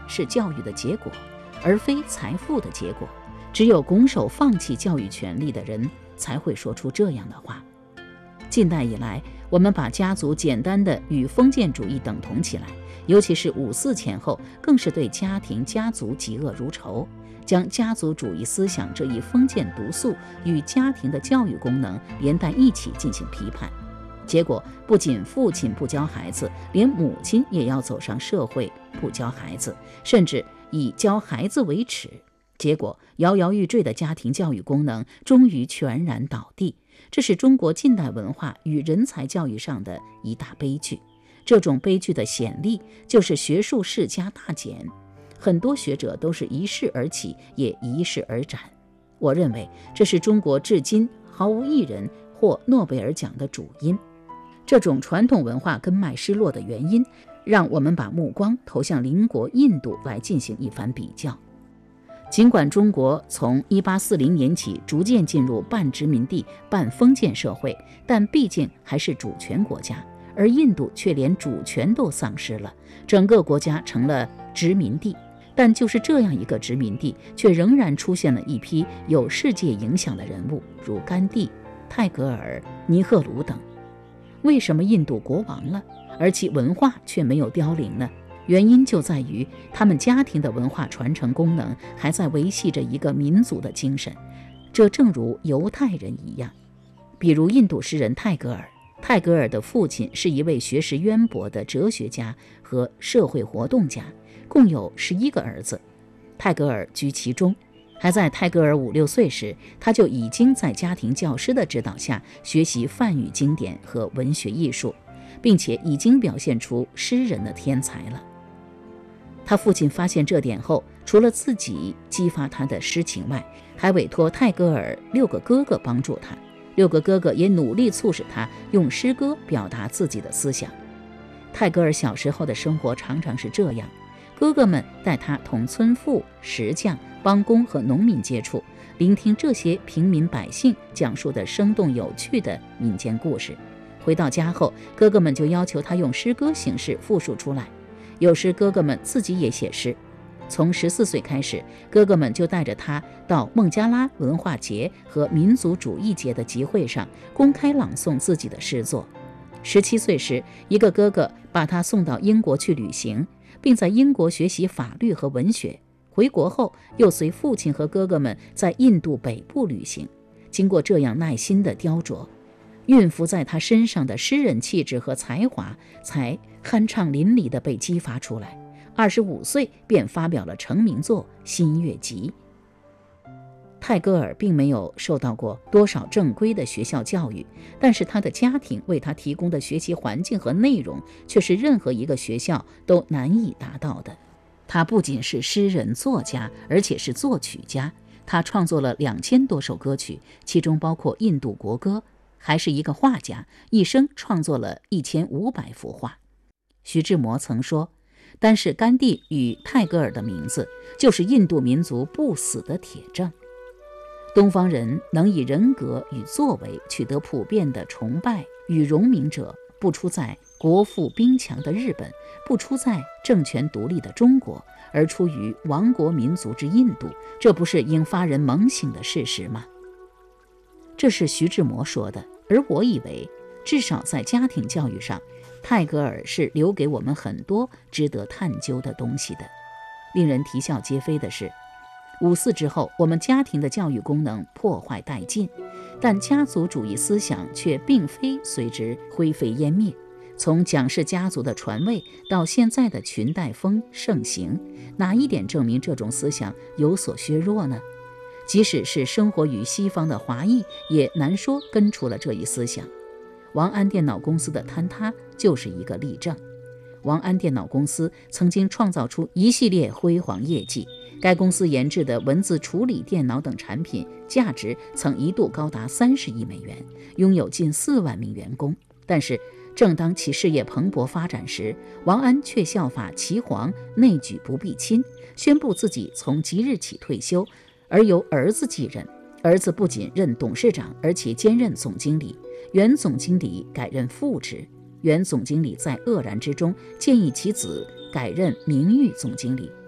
是教育的结果，而非财富的结果。只有拱手放弃教育权利的人才会说出这样的话。近代以来，我们把家族简单的与封建主义等同起来，尤其是5·4前后，更是对家庭家族嫉恶如仇，将家族主义思想这一封建毒素与家庭的教育功能连带一起进行批判。结果不仅父亲不教孩子，连母亲也要走上社会不教孩子，甚至以教孩子为耻。结果摇摇欲坠的家庭教育功能终于全然倒地，这是中国近代文化与人才教育上的一大悲剧。这种悲剧的显例就是学术世家大减，很多学者都是一世而起，也一世而斩。我认为这是中国至今毫无一人获诺贝尔奖的主因。这种传统文化根脉失落的原因，让我们把目光投向邻国印度来进行一番比较。尽管中国从1840年起逐渐进入半殖民地半封建社会，但毕竟还是主权国家，而印度却连主权都丧失了，整个国家成了殖民地。但就是这样一个殖民地，却仍然出现了一批有世界影响的人物，如甘地、泰戈尔、尼赫鲁等。为什么印度国亡了，而其文化却没有凋零呢？原因就在于他们家庭的文化传承功能还在维系着一个民族的精神，这正如犹太人一样。比如印度诗人泰戈尔，泰戈尔的父亲是一位学识渊博的哲学家和社会活动家，共有11个儿子，泰戈尔居其中。还在泰戈尔5、6岁时，他就已经在家庭教师的指导下学习梵语经典和文学艺术，并且已经表现出诗人的天才了。他父亲发现这点后，除了自己激发他的诗情外，还委托泰戈尔6个哥哥帮助他，6个哥哥也努力促使他用诗歌表达自己的思想。泰戈尔小时候的生活常常是这样，哥哥们带他同村妇、石匠、帮工和农民接触，聆听这些平民百姓讲述的生动有趣的民间故事。回到家后，哥哥们就要求他用诗歌形式复述出来，有时哥哥们自己也写诗。从14岁开始，哥哥们就带着他到孟加拉文化节和民族主义节的集会上公开朗诵自己的诗作。17岁时，一个哥哥把他送到英国去旅行，并在英国学习法律和文学。回国后，又随父亲和哥哥们在印度北部旅行。经过这样耐心的雕琢，蕴伏在他身上的诗人气质和才华才酣畅淋漓地被激发出来。25岁便发表了成名作《新月集》。泰戈尔并没有受到过多少正规的学校教育，但是他的家庭为他提供的学习环境和内容却是任何一个学校都难以达到的。他不仅是诗人作家，而且是作曲家，他创作了2000多首歌曲，其中包括印度国歌，还是一个画家，一生创作了1500幅画。徐志摩曾说，单是甘地与泰戈尔的名字，就是印度民族不死的铁证。东方人能以人格与作为取得普遍的崇拜与荣名者，不出在国富兵强的日本，不出在政权独立的中国，而出于亡国民族之印度，这不是应发人猛省的事实吗？这是徐志摩说的，而我以为至少在家庭教育上，泰戈尔是留给我们很多值得探究的东西的。令人啼笑皆非的是，5·4之后，我们家庭的教育功能破坏殆尽，但家族主义思想却并非随之灰飞烟灭。从蒋氏家族的传位到现在的裙带风盛行，哪一点证明这种思想有所削弱呢？即使是生活于西方的华裔，也难说根除了这一思想。王安电脑公司的坍塌就是一个例证。王安电脑公司曾经创造出一系列辉煌业绩，该公司研制的文字处理电脑等产品价值曾一度高达30亿美元，拥有近4万名员工。但是正当其事业蓬勃发展时，王安却效法齐皇，内举不避亲，宣布自己从即日起退休，而由儿子继任。儿子不仅任董事长，而且兼任总经理，原总经理改任副职。原总经理在愕然之中建议其子改任名誉总经理，